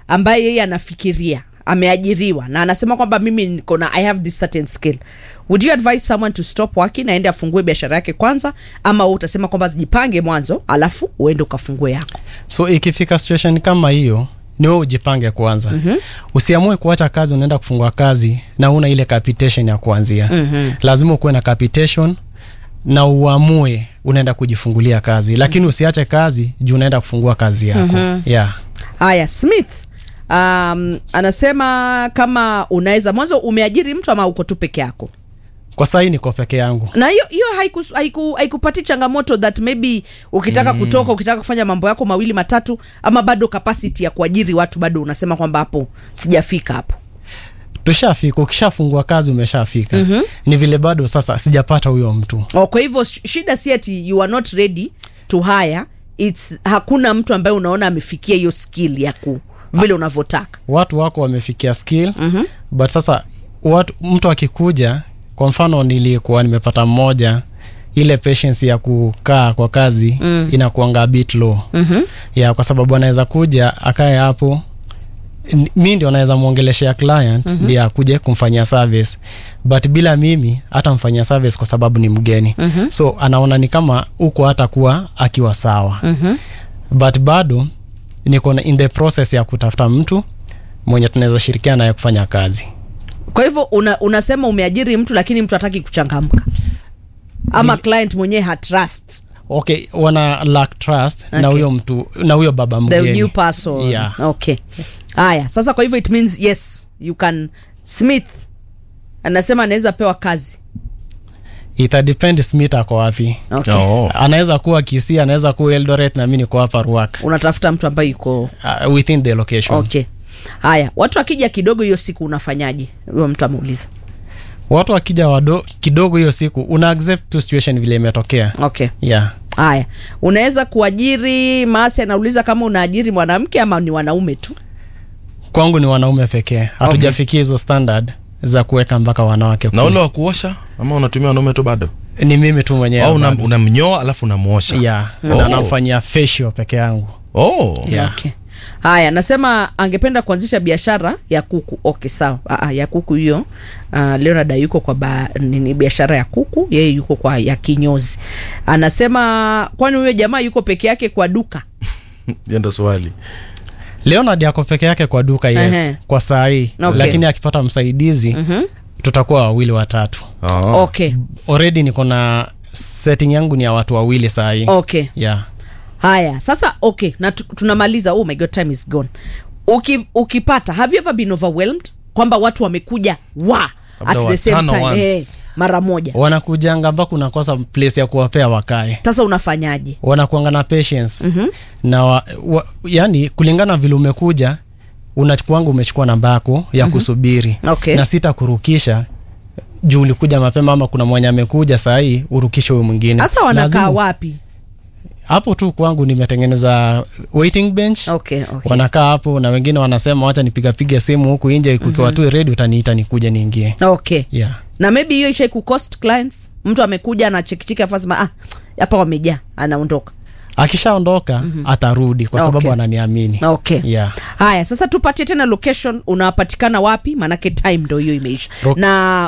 ambaye yeye anafikiria ameajiriwa na anasema kwamba mimi niko na I have this certain skill, would you advise someone to stop working aende afungue biashara yake kwanza, ama utasema kwamba jipange mwanzo alafu uende ukafungue yako? So ikifika situation kama hiyo ni wewe ujipange kwanza. Usiamue kuacha kazi unaenda kufungua kazi na una ile capitation ya kuanzia. Lazima ukuwe na capitation na uamue unaenda kujifungulia kazi, lakini usiache kazi juu unaenda kufungua kazi yako. Haya, Smith anasema kama unaweza mwanzo umeajiri mtu ama uko tu peke yako? Kwa sasa niko peke yangu. Na hiyo haikupati changamoto that maybe ukitaka kutoka, ukitaka kufanya mambo yako mawili matatu, ama bado capacity ya kuajiri watu bado unasema kwamba hapo sijafika hapo? Tushafika, ukishafungua kazi umeshafika. Ni vile bado sasa sijapata huyo mtu. Kwa hivyo shida si ati you are not ready to hire, it's hakuna mtu ambaye unaona amefikia hiyo skill ya vile unavyotaka. Watu wako wamefikia skill, but sasa mtu akikuja, kwa mfano nilikuwa nimepata mmoja, ile patience ya kukaa kwa kazi inakuanga a bit low. Kwa sababu anaweza kuja akae hapo, mimi ndio naweza muongeleshea client ndio akuje kumfanyia service, but bila mimi hata mfanyia service kwa sababu ni mgeni. So anaona ni kama uko hata kuwa akiwa sawa. But bado niko in the process ya kutafuta mtu mwenye tunaweza shirikiana naye kufanya kazi. Kwa hivyo unasema umeajiri mtu lakini mtu hataki kuchangamka, ama client mwenyewe ha trust? Okay, wana lack trust na huyo mtu, na huyo baba mgeni, the new person. Okay. Haya, sasa kwa hivyo it means yes you can. Smith anasema anaweza pewa kazi. It depend Smith ako wapi. Okay. Anaweza kuwa Kisii, anaweza kuwa Eldoret, na mimi niko hapa Ruaka. Unatafuta mtu ambaye yuko within the location. Okay. Haya, watu akija kidogo hiyo siku unafanyaje? Huyo mtu ameuliza. Watu akija kidogo hiyo siku una accept to situation vile imetokea. Okay. Haya, unaweza kuajiri, Masi anauliza kama unaajiri mwanamke ama ni wanaume tu? Kwangu ni wanaume pekee. Hatujafikia hizo standard za kuweka mpaka wanawake. Na wale wa kuosha ama unatumia wanaume tu bado? Ni mimi tu mwenyewe. Au unamnyoa alafu unamuosha? Na namfanyia facial peke yangu. Okay. Haya, nasema angependa kuanzisha biashara ya kuku. Okay, sawa. Ya kuku hiyo. Leonard yuko kwa nini biashara ya kuku, yeye yuko kwa ya kinyozi. Anasema kwani huyo jamaa yuko peke yake kwa duka? Ndio swali. Leonard yako peke yake kwa duka, yes. Kwa saa hii. Okay. Lakini akipata msaidizi tutakuwa wawili watatu. Okay. Already niko na setting yangu ni ya watu wawili saa hii. Okay. Haya, sasa okay, na tunamaliza. Oh my god, time is gone. Ukipata, have you ever been overwhelmed kwamba watu wamekuja at the same time mara moja? Wanakujanga mpaka unakosa place ya kuwapea wakae. Sasa unafanyaje? Wanakuanga na patience. Na yani kulingana vile umekuja, umechukua namba yako ya kusubiri. Okay. Na sitakurukisha juu ulikuja mapema ama kuna mwenye amekuja saa hii urukishe huyo mwingine. Sasa wanakaa wapi? Hapo tu kwangu nimetengeneza waiting bench. Okay. Wanakaa hapo na wengine wanasema wacha nipiga simu huku nje kukiwa tu ready utaniita nikuje niingie. Okay. Na maybe hiyo isha cost clients. Mtu amekuja na chekichiki afasema hapa wamejaa, anaondoka. Akishaondoka atarudi kwa sababu ananiamini. Okay. Haya, sasa tupatie tena location, unapatikana wapi? Manake time ndio hiyo imeisha. Na